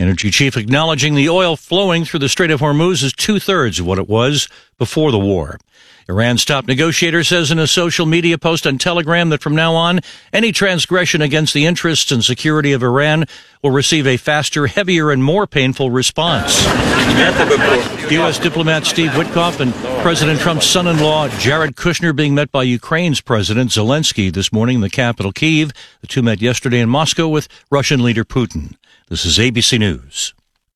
Energy chief acknowledging the oil flowing through the Strait of Hormuz is two-thirds of what it was before the war. Iran's top negotiator says in a social media post on Telegram that from now on, any transgression against the interests and security of Iran will receive a faster, heavier, and more painful response. U.S. diplomat Steve Witkoff and President Trump's son-in-law Jared Kushner being met by Ukraine's President Zelensky this morning in the capital, Kyiv. The two met yesterday in Moscow with Russian leader Putin. This is ABC News.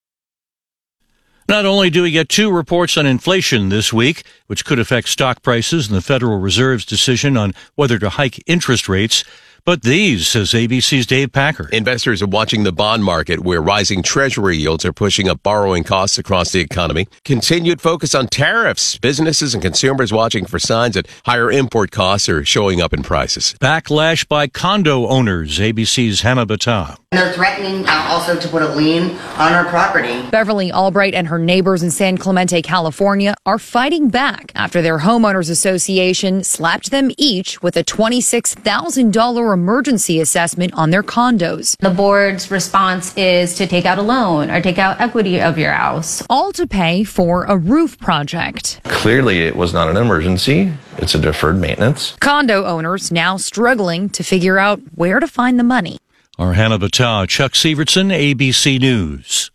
Not only do we get two reports on inflation this week, which could affect stock prices and the Federal Reserve's decision on whether to hike interest rates, but these, says ABC's Dave Packer. Investors are watching the bond market where rising treasury yields are pushing up borrowing costs across the economy. Continued focus on tariffs. Businesses and consumers watching for signs that higher import costs are showing up in prices. Backlash by condo owners, ABC's Hannah Battah. They're threatening also to put a lien on our property. Beverly Albright and her neighbors in San Clemente, California are fighting back after their homeowners association slapped them each with a $26,000 emergency assessment on their condos. The board's response is to take out a loan or take out equity of your house. All to pay for a roof project. Clearly, it was not an emergency. It's a deferred maintenance. Condo owners now struggling to figure out where to find the money. Our Hannah Battah, Chuck Severtson, ABC News.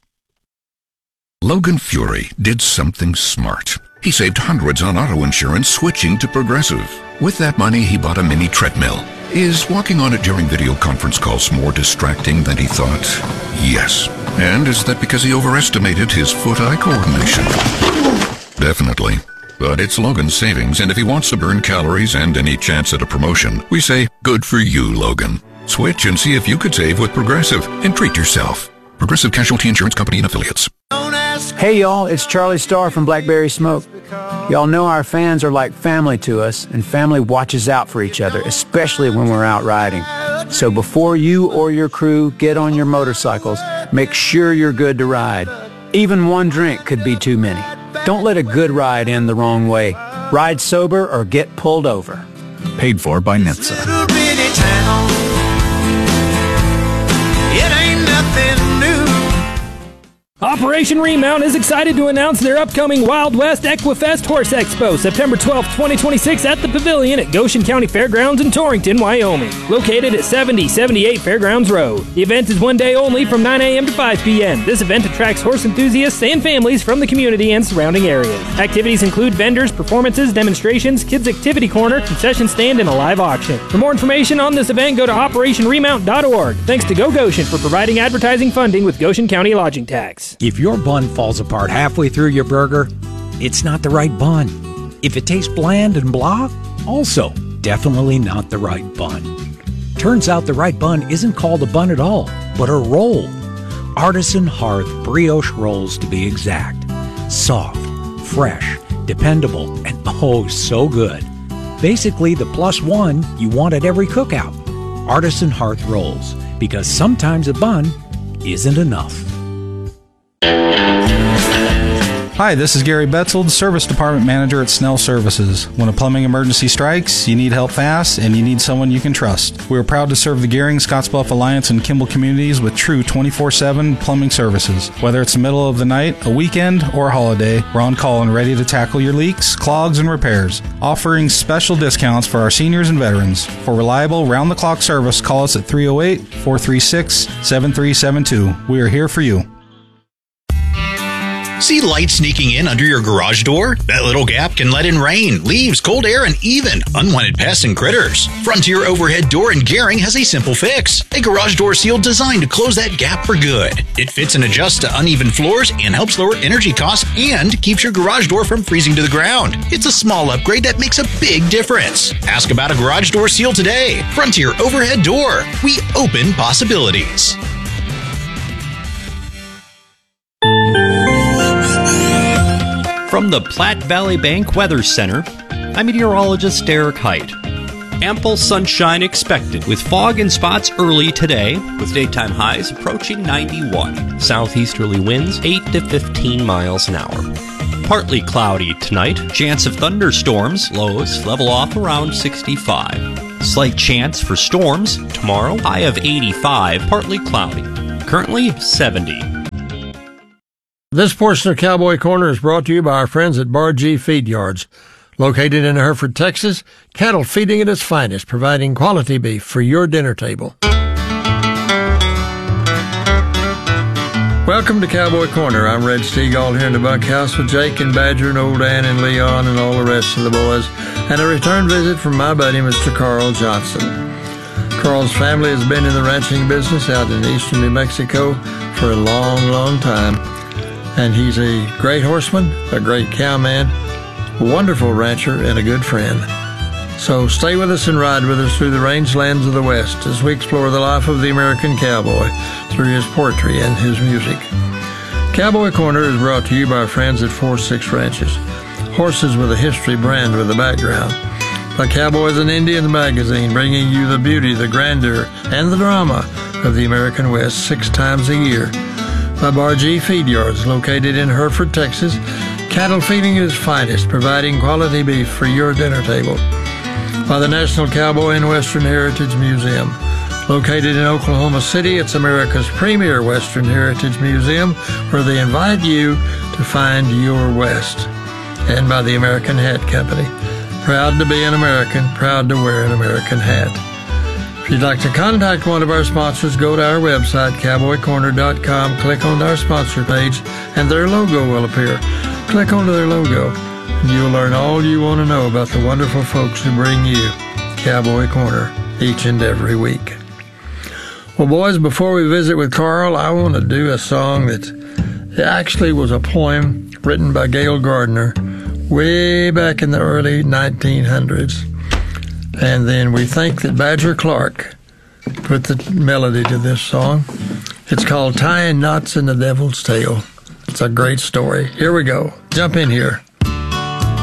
Logan Fury did something smart. He saved hundreds on auto insurance switching to Progressive. With that money, he bought a mini treadmill. Is walking on it during video conference calls more distracting than he thought? Yes. And is that because he overestimated his foot-eye coordination? Definitely. But it's Logan's savings, and if he wants to burn calories and any chance at a promotion, we say, good for you, Logan. Switch and see if you could save with Progressive and treat yourself. Progressive Casualty Insurance Company and Affiliates. Hey y'all, it's Charlie Starr from Blackberry Smoke. Y'all know our fans are like family to us, and family watches out for each other, especially when we're out riding. So before you or your crew get on your motorcycles, make sure you're good to ride. Even one drink could be too many. Don't let a good ride end the wrong way. Ride sober or get pulled over. Paid for by NHTSA. Operation Remount is excited to announce their upcoming Wild West Equifest Horse Expo, September 12, 2026 at the Pavilion at Goshen County Fairgrounds in Torrington, Wyoming, located at 7078 Fairgrounds Road. The event is one day only from 9 a.m. to 5 p.m. This event attracts horse enthusiasts and families from the community and surrounding areas. Activities include vendors, performances, demonstrations, kids activity corner, concession stand, and a live auction. For more information on this event, go to operationremount.org. Thanks to Go Goshen for providing advertising funding with Goshen County Lodging Tax. If your bun falls apart halfway through your burger, it's not the right bun. If it tastes bland and blah, also definitely not the right bun. Turns out the right bun isn't called a bun at all, but a roll. Artisan Hearth brioche rolls to be exact. Soft, fresh, dependable, and oh so good. Basically the plus one you want at every cookout. Artisan Hearth rolls, because sometimes a bun isn't enough. Hi, this is Gary Betzold, Service Department Manager at Snell Services. When a plumbing emergency strikes, you need help fast, and you need someone you can trust. We are proud to serve the Gehring, Scottsbluff Alliance, and Kimball communities with true 24/7 plumbing services. Whether it's the middle of the night, a weekend, or a holiday, we're on call and ready to tackle your leaks, clogs, and repairs, offering special discounts for our seniors and veterans. For reliable, round-the-clock service, call us at 308-436-7372. We are here for you. See light sneaking in under your garage door? That little gap can let in rain, leaves, cold air, and even unwanted pests and critters. Frontier Overhead Door in Gehring has a simple fix. A garage door seal designed to close that gap for good. It fits and adjusts to uneven floors and helps lower energy costs and keeps your garage door from freezing to the ground. It's a small upgrade that makes a big difference. Ask about a garage door seal today. Frontier Overhead Door. We open possibilities. From the Platte Valley Bank Weather Center, I'm meteorologist Derek Height. Ample sunshine expected with fog and spots early today, with daytime highs approaching 91. Southeasterly winds 8 to 15 miles an hour. Partly cloudy tonight. Chance of thunderstorms. Lows level off around 65. Slight chance for storms tomorrow. High of 85. Partly cloudy. Currently 70. This portion of Cowboy Corner is brought to you by our friends at Bar G Feed Yards. Located in Hereford, Texas, cattle feeding at its finest, providing quality beef for your dinner table. Welcome to Cowboy Corner. I'm Red Steagall here in the bunkhouse with Jake and Badger and Old Ann and Leon and all the rest of the boys, and a return visit from my buddy, Mr. Carl Johnson. Carl's family has been in the ranching business out in eastern New Mexico for a long, long time, and he's a great horseman, a great cowman, a wonderful rancher, and a good friend. So stay with us and ride with us through the rangelands of the West as we explore the life of the American cowboy through his poetry and his music. Cowboy Corner is brought to you by our friends at 4-6 Ranches, horses with a history brand with a background. By Cowboys and Indians magazine, bringing you the beauty, the grandeur, and the drama of the American West 6 times a year. By Bar G Feed Yards, located in Hereford, Texas, cattle feeding at its finest, providing quality beef for your dinner table. By the National Cowboy and Western Heritage Museum, located in Oklahoma City, it's America's premier Western Heritage Museum, where they invite you to find your West. And by the American Hat Company, proud to be an American, proud to wear an American hat. If you'd like to contact one of our sponsors, go to our website, cowboycorner.com, click on our sponsor page, and their logo will appear. Click onto their logo, and you'll learn all you want to know about the wonderful folks who bring you Cowboy Corner each and every week. Well, boys, before we visit with Carl, I want to do a song that actually was a poem written by Gail Gardner way back in the early 1900s. And then we think that Badger Clark put the melody to this song. It's called Tying Knots in the Devil's Tail. It's a great story. Here we go. Jump in here.